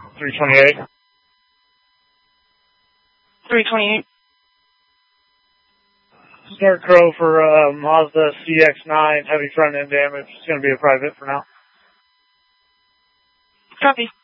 328. 328. Start Crow for Mazda CX-9, heavy front end damage. It's going to be a private for now. Copy.